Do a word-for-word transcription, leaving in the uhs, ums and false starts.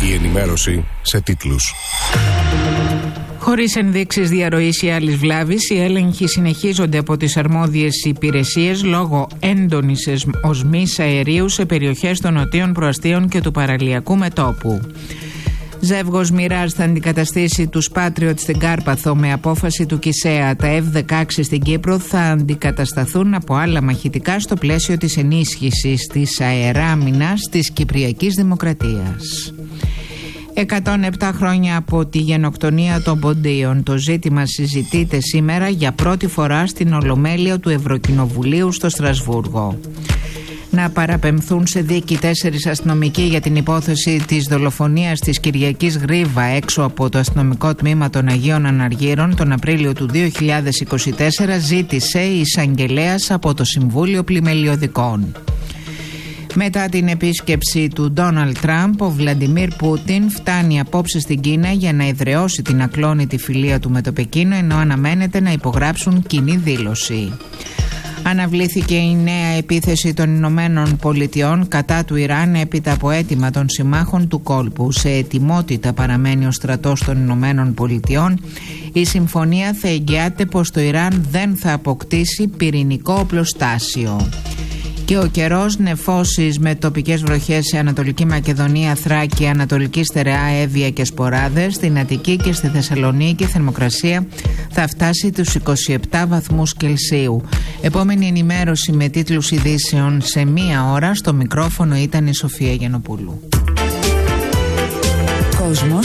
Η ενημέρωση σε τίτλους. Χωρίς ενδείξεις διαρροής ή άλλης βλάβης, οι έλεγχοι συνεχίζονται από τις αρμόδιες υπηρεσίες λόγω έντονης οσμής αερίου σε περιοχές των νοτίων προαστίων και του παραλιακού μετώπου. Ζεύγος Μιράζ θα αντικαταστήσει τους Patriot στην Κάρπαθο με απόφαση του Κισέα. Τα εφ δεκαέξι στην Κύπρο θα αντικατασταθούν από άλλα μαχητικά στο πλαίσιο της ενίσχυσης της αεράμινας της Κυπριακής Δημοκρατίας. εκατόν επτά χρόνια από τη γενοκτονία των Ποντίων. Το ζήτημα συζητείται σήμερα για πρώτη φορά στην Ολομέλεια του Ευρωκοινοβουλίου στο Στρασβούργο. Να παραπεμφθούν σε δίκη τέσσερις αστυνομικοί για την υπόθεση της δολοφονίας της Κυριακής Γρίβα έξω από το αστυνομικό τμήμα των Αγίων Αναργύρων τον Απρίλιο του δύο χιλιάδες είκοσι τέσσερα, ζήτησε η εισαγγελέας από το Συμβούλιο Πλημελιωδικών. Μετά την επίσκεψη του Ντόναλντ Τραμπ, ο Βλαντιμίρ Πούτιν φτάνει απόψε στην Κίνα για να εδραιώσει την ακλόνητη φιλία του με το Πεκίνο, ενώ αναμένεται να υπογράψουν κοινή δήλωση. Αναβλήθηκε η νέα επίθεση των Ηνωμένων Πολιτειών κατά του Ιράν έπειτα από αίτημα των συμμάχων του κόλπου. Σε ετοιμότητα παραμένει ο στρατός των Ηνωμένων Πολιτειών. Η συμφωνία θα εγγυάται πως το Ιράν δεν θα αποκτήσει πυρηνικό οπλοστάσιο. Και ο καιρός, νεφώσεις με τοπικές βροχές σε Ανατολική Μακεδονία, Θράκη, Ανατολική Στερεά, Εύβοια και Σποράδες. Στην Αττική και στη Θεσσαλονίκη η θερμοκρασία θα φτάσει τους είκοσι επτά βαθμούς Κελσίου. Επόμενη ενημέρωση με τίτλους ειδήσεων σε μία ώρα. Στο μικρόφωνο ήταν η Σοφία Γιαννοπούλου. Κόσμος